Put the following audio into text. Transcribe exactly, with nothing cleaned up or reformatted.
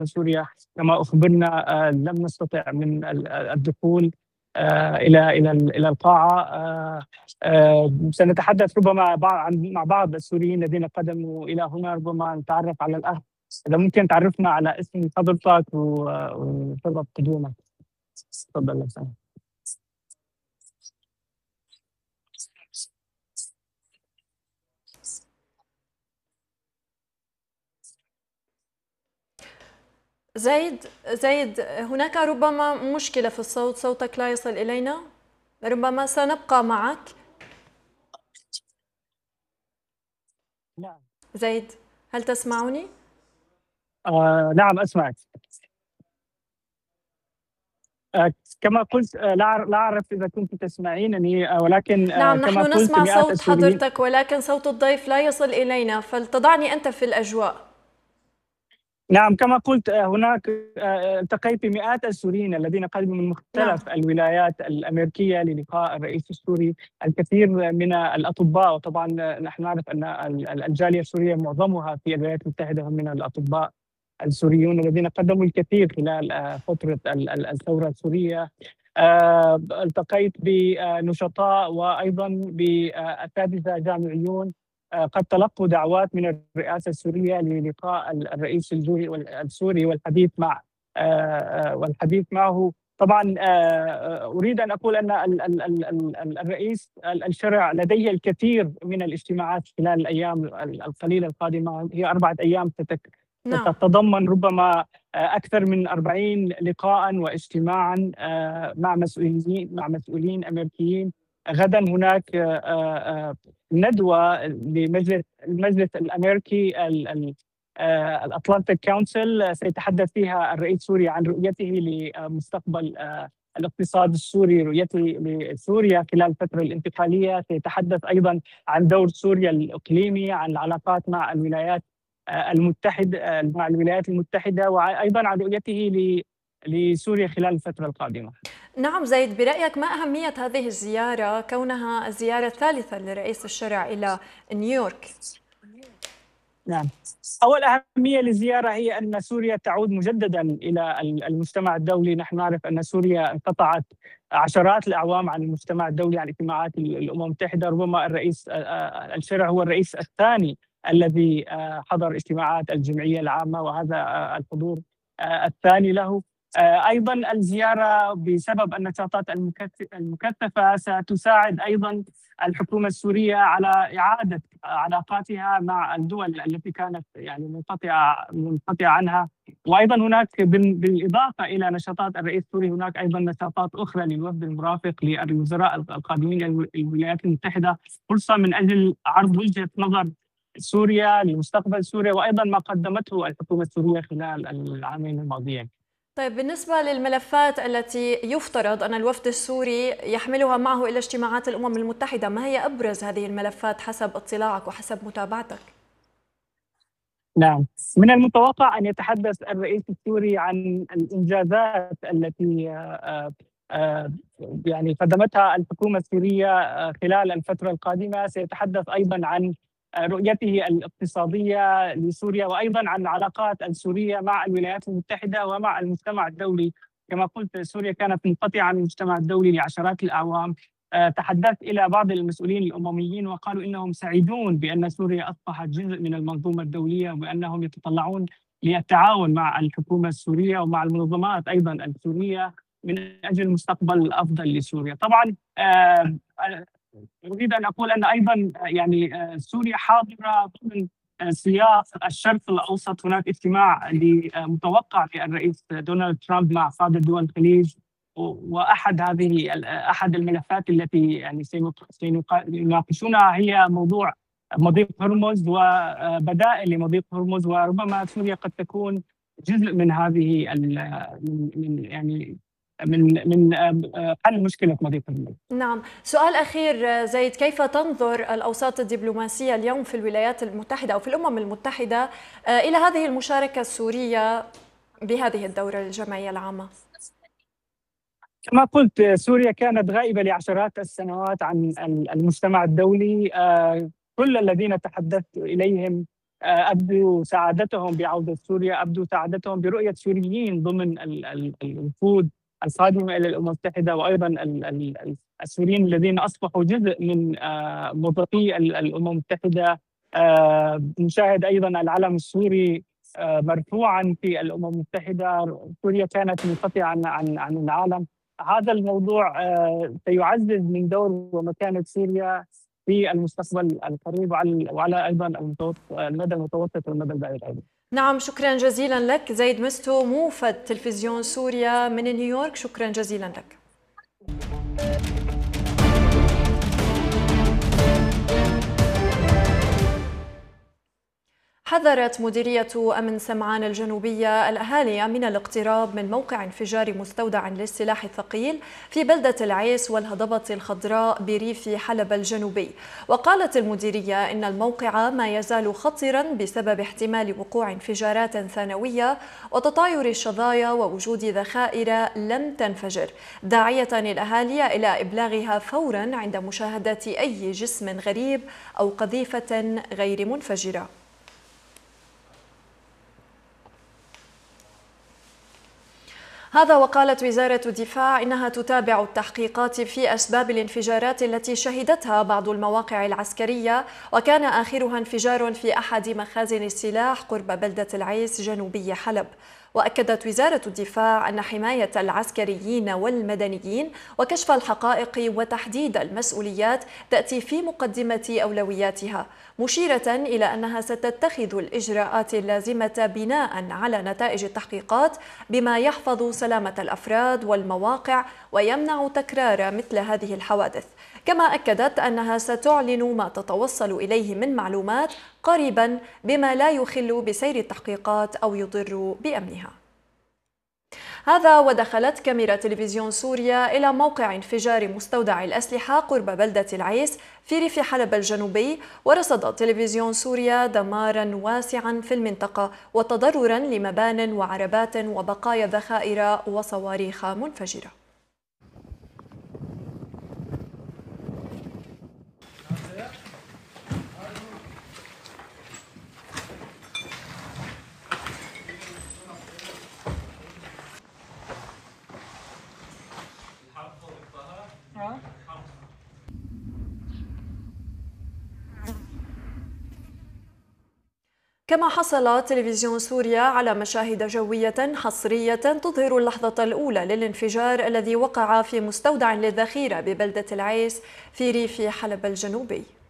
سوريا كما أخبرنا آه، لم نستطع من ال- الدخول آه، إلى إلى ال- إلى القاعة. آه، آه، سنتحدث ربما بع- عن- مع بعض السوريين الذين قدموا إلى هنا، ربما نتعرف على الأخ. إذا ممكن تعرفنا على اسم حضرتك و- وسبب قدومك. تفضل لو سمحت. زيد زيد هناك ربما مشكلة في الصوت، صوتك لا يصل إلينا، ربما سنبقى معك. نعم. زيد، هل تسمعني؟ آه نعم أسمعك. آه كما قلت، آه لا أعرف لا أعرف إذا كنت تسمعينني، آه ولكن آه نعم، كما نحن قلت نسمع مئات صوت السوريين. حضرتك ولكن صوت الضيف لا يصل إلينا، فلتضعني أنت في الأجواء. نعم كما قلت، آه، هناك آه، التقيت بمئات السوريين الذين قدموا من نعم. مختلف الولايات الأمريكية للقاء الرئيس السوري. الكثير من الأطباء، وطبعا نحن نعرف أن ال- ال- الجالية السورية معظمها في الولايات المتحدة هم من الأطباء السوريون الذين قدموا الكثير خلال آه، فترة ال- ال- الثورة السورية. آه، التقيت بنشطاء وأيضا بأساتذة جامعيون آه، قد تلقوا دعوات من الرئاسة السورية للقاء ال- الرئيس الجوري وال- السوري والحديث مع آه، آه، والحديث معه. طبعا آه، آه، أريد أن أقول أن ال- ال- ال- ال- ال- الرئيس ال- الشرع لديه الكثير من الاجتماعات خلال الأيام ال- القليلة القادمة. هي أربعة أيام ستك- نعم. تتضمن ربما آه، أكثر من أربعين لقاء واجتماعا آه، مع مسؤولين مع مسؤولين أمريكيين. غدا هناك آه، آه، ندوة لمجلس المجلس الأمريكي ال- ال- آه، الأطلنطيك كونسل، سيتحدث فيها الرئيس السوري عن رؤيته لمستقبل آه، الاقتصاد السوري، رؤيته لسوريا خلال الفترة الانتقالية. سيتحدث أيضا عن دور سوريا الإقليمي، عن العلاقات مع الولايات آه، المتحدة آه، مع الولايات المتحدة، وأيضا عن رؤيته ل- لسوريا خلال الفترة القادمة. نعم زيد، برأيك ما أهمية هذه الزيارة كونها الزيارة الثالثة لرئيس الشرع إلى نيويورك؟ نعم. أول أهمية للزيارة هي أن سوريا تعود مجددا إلى المجتمع الدولي. نحن نعرف أن سوريا انقطعت عشرات الأعوام عن المجتمع الدولي، عن اجتماعات الأمم المتحدة. ربما الرئيس الشرع هو الرئيس الثاني الذي حضر اجتماعات الجمعية العامة، وهذا الحضور الثاني له. أيضا الزيارة بسبب النشاطات المكثفة ستساعد أيضا الحكومة السورية على إعادة علاقاتها مع الدول التي كانت يعني منقطعة منقطعة عنها. وأيضا هناك بالإضافة إلى نشاطات الرئيس السوري، هناك أيضا نشاطات أخرى للوفد المرافق للوزراء القادمين للولايات المتحدة، فرصة من أجل عرض وجهة نظر سوريا لمستقبل سوريا، وأيضا ما قدمته الحكومة السورية خلال العامين الماضيين. طيب، بالنسبة للملفات التي يفترض أن الوفد السوري يحملها معه إلى اجتماعات الأمم المتحدة، ما هي أبرز هذه الملفات حسب اطلاعك وحسب متابعتك؟ نعم، من المتوقع أن يتحدث الرئيس السوري عن الإنجازات التي آه، آه، يعني قدمتها الحكومة السورية آه، خلال الفترة القادمة. سيتحدث أيضا عن آه، رؤيته الاقتصادية لسوريا، وأيضا عن العلاقات السورية مع الولايات المتحدة ومع المجتمع الدولي. كما قلت، سوريا كانت منقطعة عن المجتمع الدولي لعشرات الأعوام. آه، تحدثت إلى بعض المسؤولين الأمميين وقالوا إنهم سعيدون بأن سوريا أصبحت جزء من المنظومة الدولية، وأنهم يتطلعون للتعاون مع الحكومة السورية ومع المنظمات أيضا السورية من أجل مستقبل أفضل لسوريا. طبعا آه، أريد أن أقول أن أيضا يعني آه، سوريا حاضرة ضمن آه، سياق الشرق الأوسط. هناك اجتماع متوقع للرئيس دونالد ترامب مع قادة دول الخليج، واحد هذه احد الملفات التي يعني سيناقشونها هي موضوع مضيق هرمز وبدائل لمضيق هرمز، وربما سوريا قد تكون جزء من هذه من يعني من من حل مشكله مضيق هرمز. نعم، سؤال أخير زيد، كيف تنظر الأوساط الدبلوماسية اليوم في الولايات المتحدة أو في الأمم المتحدة إلى هذه المشاركة السورية بهذه الدورة الجمعية العامة؟ كما قلت، سوريا كانت غائبة لعشرات السنوات عن المجتمع الدولي. كل الذين تحدثت إليهم أبدوا سعادتهم بعودة سوريا، أبدوا سعادتهم برؤية سوريين ضمن الوفود القادمة إلى الأمم المتحدة، وأيضا السوريين الذين أصبحوا جزء من موظفي الأمم المتحدة. نشاهد أيضا العلم السوري مرفوعا في الأمم المتحدة. سوريا كانت منقطعة عن عن عن العالم. هذا الموضوع سيعزز من دور ومكانة سوريا في المستقبل القريب وعلى ايضا المدى المتوسط والمدى البعيد ايضا. نعم، شكرا جزيلا لك زيد مستو، موفد تلفزيون سوريا من نيويورك، شكرا جزيلا لك. حذرت مديرية أمن سمعان الجنوبية الأهالي من الاقتراب من موقع انفجار مستودع للسلاح الثقيل في بلدة العيس والهضبة الخضراء بريف حلب الجنوبي. وقالت المديرية إن الموقع ما يزال خطرا بسبب احتمال وقوع انفجارات ثانوية وتطاير الشظايا ووجود ذخائر لم تنفجر، داعية الأهالي إلى إبلاغها فورا عند مشاهدة أي جسم غريب أو قذيفة غير منفجرة. هذا وقالت وزارة الدفاع إنها تتابع التحقيقات في أسباب الانفجارات التي شهدتها بعض المواقع العسكرية، وكان آخرها انفجار في أحد مخازن السلاح قرب بلدة العيس جنوبي حلب. وأكدت وزارة الدفاع أن حماية العسكريين والمدنيين وكشف الحقائق وتحديد المسؤوليات تأتي في مقدمة أولوياتها، مشيرة إلى أنها ستتخذ الإجراءات اللازمة بناء على نتائج التحقيقات بما يحفظ سلامة الأفراد والمواقع ويمنع تكرار مثل هذه الحوادث. كما أكدت أنها ستعلن ما تتوصل إليه من معلومات قريبا بما لا يخل بسير التحقيقات أو يضر بأمنها. هذا ودخلت كاميرا تلفزيون سوريا إلى موقع انفجار مستودع الأسلحة قرب بلدة العيس في ريف حلب الجنوبي، ورصد تلفزيون سوريا دمارا واسعا في المنطقة وتضررا لمبان وعربات وبقايا ذخائر وصواريخ منفجرة. كما حصل تلفزيون سوريا على مشاهد جوية حصرية تظهر اللحظة الأولى للانفجار الذي وقع في مستودع للذخيرة ببلدة العيس في ريف حلب الجنوبي.